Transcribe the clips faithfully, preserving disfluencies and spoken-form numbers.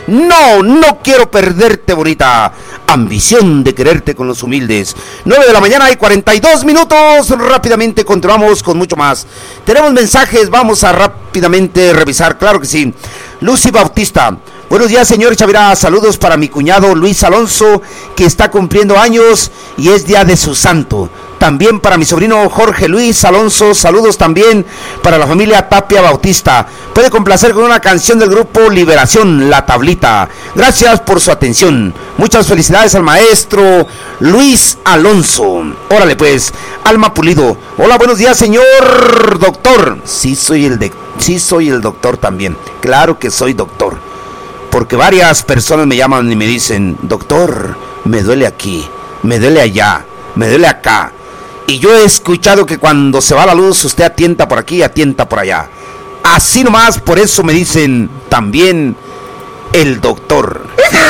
No, no quiero perderte, bonita. Ambición de quererte con los humildes. nueve de la mañana y cuarenta y dos minutos. Rápidamente continuamos con mucho más. Tenemos mensajes, vamos a rápidamente revisar, claro que sí. Lucy Bautista. Buenos días, señor Chavira. Saludos para mi cuñado Luis Alonso, que está cumpliendo años y es día de su santo. También para mi sobrino Jorge Luis Alonso. Saludos también para la familia Tapia Bautista. Puede complacer con una canción del grupo Liberación, La Tablita. Gracias por su atención. Muchas felicidades al maestro Luis Alonso. Órale pues, Alma Pulido. Hola, buenos días, señor doctor. Sí soy el de, sí soy el doctor también. Claro que soy doctor. Porque varias personas me llaman y me dicen, doctor, me duele aquí, me duele allá, me duele acá. Y yo he escuchado que cuando se va la luz, usted atienta por aquí, atienta por allá. Así nomás, por eso me dicen también el doctor.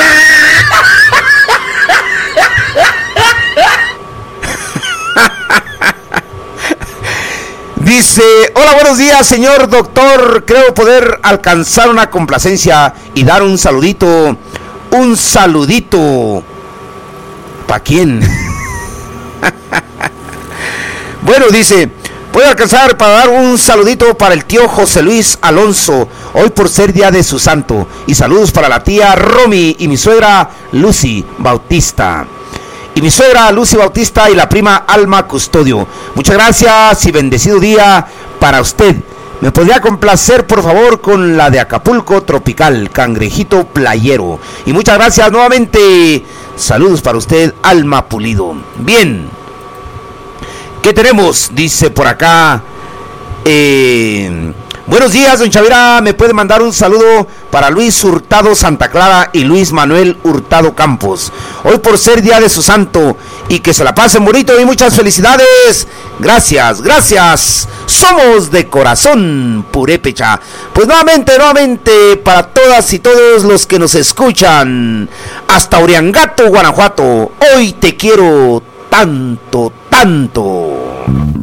Dice, hola, buenos días, señor doctor. Creo poder alcanzar una complacencia y dar un saludito. Un saludito. ¿Para quién? Bueno, dice, puedo alcanzar para dar un saludito para el tío José Luis Alonso, hoy por ser día de su santo. Y saludos para la tía Romy y mi suegra Lucy Bautista. Y mi suegra Lucy Bautista y la prima Alma Custodio. Muchas gracias y bendecido día para usted. ¿Me podría complacer, por favor, con la de Acapulco Tropical, Cangrejito Playero? Y muchas gracias nuevamente. Saludos para usted, Alma Pulido. Bien. ¿Qué tenemos? Dice por acá. Eh... Buenos días, don Chavira. ¿Me puede mandar un saludo para Luis Hurtado Santa Clara y Luis Manuel Hurtado Campos? Hoy por ser día de su santo. Y que se la pasen bonito y muchas felicidades. Gracias, gracias. Somos de corazón purépecha. Pues nuevamente, nuevamente, para todas y todos los que nos escuchan. Hasta Uriangato, Guanajuato. Hoy te quiero tanto, tanto.